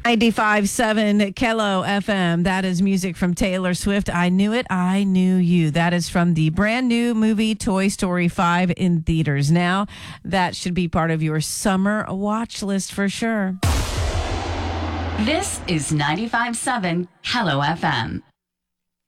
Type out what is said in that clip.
95.7 Kello FM. That is music from Taylor Swift. I Knew It, I Knew You. That is from the brand new movie Toy Story 5 in theaters now. That should be part of your summer watch list for sure. This is 95.7 Hello FM.